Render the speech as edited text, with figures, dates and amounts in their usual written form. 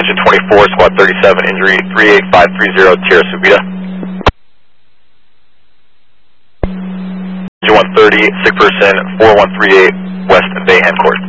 Engine 24, squad 37, injury 38530, Tierra Subida. Engine 130, sick person 4138, West Bay End Court.